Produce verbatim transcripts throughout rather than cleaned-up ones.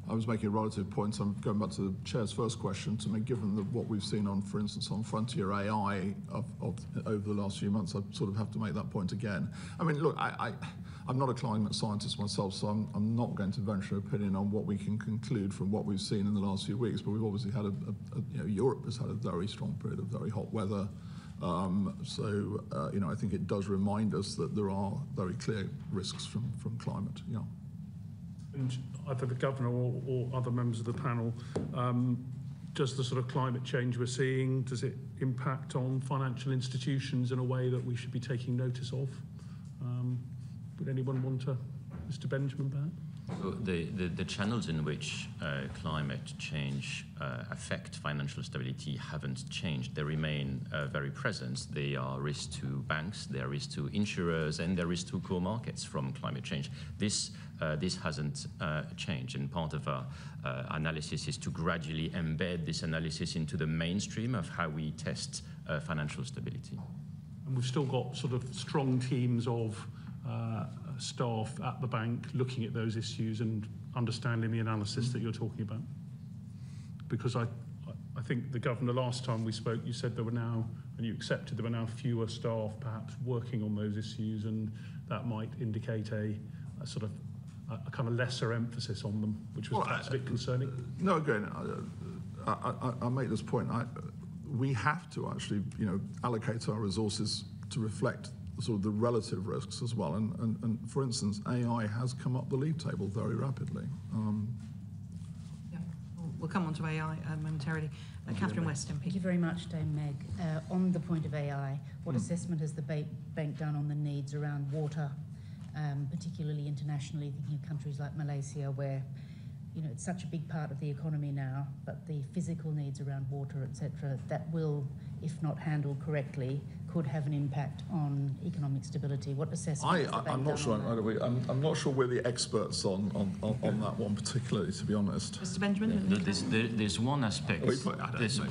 I was making a relative point. I'm going back to the chair's first question. To me, given the, what we've seen on, for instance, on Frontier A I of, of, over the last few months, I sort of have to make that point again. I mean, look, I, I, I'm not a climate scientist myself, so I'm, I'm not going to venture an opinion on what we can conclude from what we've seen in the last few weeks. But we've obviously had a, a, a you know, Europe has had a very strong period of very hot weather. Um, so, uh, you know, I think it does remind us that there are very clear risks from, from climate, yeah. And either the Governor or, or other members of the panel, um, does the sort of climate change we're seeing, does it impact on financial institutions in a way that we should be taking notice of? Um, would anyone want to, Mister Benjamin, perhaps? So the, the, the channels in which uh, climate change uh, affect financial stability haven't changed. They remain uh, very present. They are risk to banks, they are risk to insurers, and there is to core markets from climate change. This, uh, this hasn't uh, changed, and part of our uh, analysis is to gradually embed this analysis into the mainstream of how we test uh, financial stability. And we've still got sort of strong teams of uh, staff at the bank looking at those issues and understanding the analysis that you're talking about? Because I, I think the Governor, last time we spoke, you said there were now, and you accepted there were now fewer staff perhaps working on those issues, and that might indicate a, a sort of a, a kind of lesser emphasis on them, which was well, perhaps I, a bit concerning. No, again, I, I, I make this point. I, we have to actually, you know, allocate our resources to reflect sort of the relative risks as well. And, and, and for instance, A I has come up the league table very rapidly. Um, yeah, we'll, we'll come on to A I uh, momentarily. Uh, Catherine West, M P. Thank you very much, Dame Meg. Uh, on the point of A I, what mm. assessment has the ba bank done on the needs around water, um, particularly internationally, thinking of countries like Malaysia, where you know it's such a big part of the economy now, but the physical needs around water, et cetera, that will, if not handled correctly, could have an impact on economic stability. What assessment? I, I, I'm not sure. I'm, I'm, I'm not sure we're the experts on on, on, on that one particularly, to be honest. Mister Benjamin, yeah, there's, there, there's one aspect. Oh, put, I it's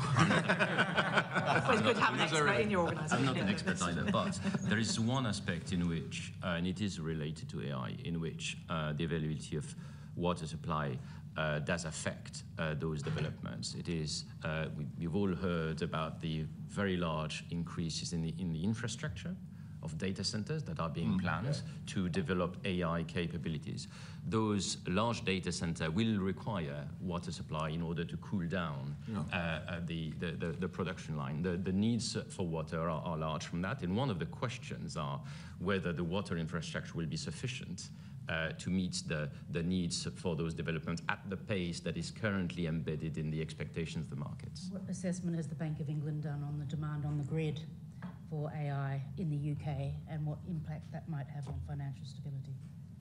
always good to have an expert in your organisation. I'm not an expert either, but there is one aspect in which, uh, and it is related to A I, in which uh, the availability of water supply Uh, does affect uh, those developments. It is, uh, we, we've all heard about the very large increases in the, in the infrastructure of data centers that are being mm, planned yeah. to develop A I capabilities. Those large data centers will require water supply in order to cool down yeah. uh, uh, the, the, the, the production line. The, the needs for water are, are large from that, and one of the questions are whether the water infrastructure will be sufficient Uh, to meet the, the needs for those developments at the pace that is currently embedded in the expectations of the markets. What assessment has the Bank of England done on the demand on the grid for A I in the U K, and what impact that might have on financial stability?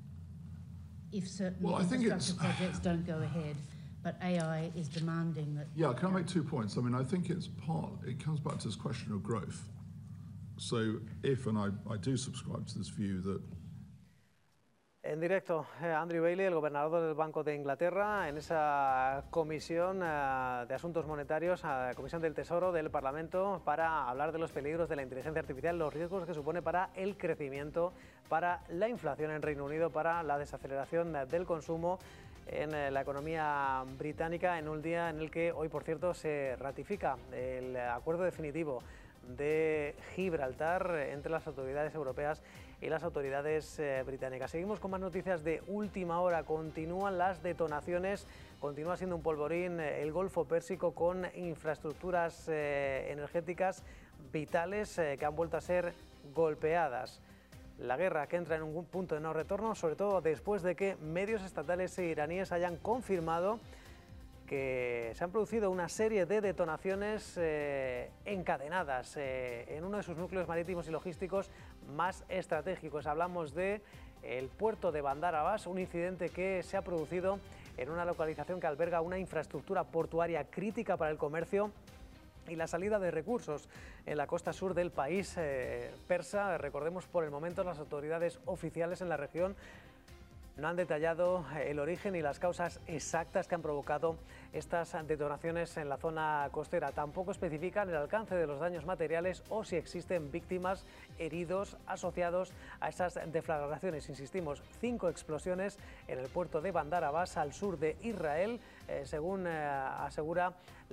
If certain well, infrastructure projects don't go ahead, but A I is demanding that... Yeah, can I make two points? I mean, I think it's part, it comes back to this question of growth. So if, and I, I do subscribe to this view that En directo, Andrew Bailey, el gobernador del Banco de Inglaterra, en esa comisión uh, de asuntos monetarios, uh, comisión del Tesoro del Parlamento, para hablar de los peligros de la inteligencia artificial, los riesgos que supone para el crecimiento, para la inflación en Reino Unido, para la desaceleración del consumo en uh, la economía británica, en un día en el que hoy, por cierto, se ratifica el acuerdo definitivo de Gibraltar entre las autoridades europeas y las autoridades eh, británicas. Seguimos con más noticias de última hora. Continúan las detonaciones, continúa siendo un polvorín eh, el Golfo Pérsico, con infraestructuras eh, energéticas vitales eh, que han vuelto a ser golpeadas. La guerra que entra en un punto de no retorno, sobre todo después de que medios estatales iraníes hayan confirmado que se han producido una serie de detonaciones eh, encadenadas eh, en uno de sus núcleos marítimos y logísticos más estratégicos. Hablamos de el puerto de Bandar Abbas, un incidente que se ha producido en una localización que alberga una infraestructura portuaria crítica para el comercio y la salida de recursos en la costa sur del país eh, persa. Recordemos, por el momento las autoridades oficiales en la región no han detallado el origen y las causas exactas que han provocado estas detonaciones en la zona costera. Tampoco especifican el alcance de los daños materiales o si existen víctimas, heridos asociados a esas deflagraciones. Insistimos, cinco explosiones en el puerto de Bandar Abbas, al sur de Israel, eh, según eh, asegura